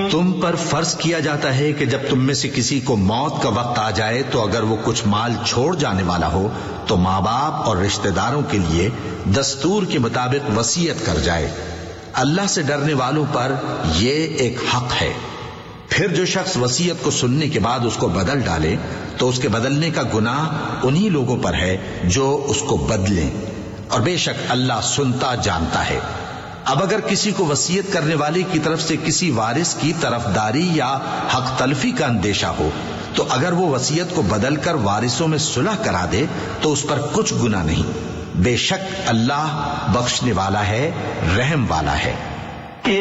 तुम पर फर्ज किया जाता है कि जब तुम में से किसी को मौत का वक्त आ जाए तो अगर वो कुछ माल छोड़ जाने वाला हो तो माँ बाप और रिश्तेदारों के लिए दस्तूर के मुताबिक वसीयत कर जाए। अल्लाह से डरने वालों पर यह एक हक है। फिर जो शख्स वसीयत को सुनने के बाद उसको बदल डाले तो उसके बदलने का गुनाह उन्हीं लोगों पर है जो उसको बदलें, और बेशक अल्लाह सुनता जानता है। अब अगर किसी को वसीयत करने वाले की तरफ से किसी वारिस की तरफदारी या हक तलफी का अंदेशा हो तो अगर वो वसीयत को बदलकर वारिसों में सुलह करा दे तो उस पर कुछ गुनाह नहीं। बेशक अल्लाह बख्शने वाला है, रहम वाला है।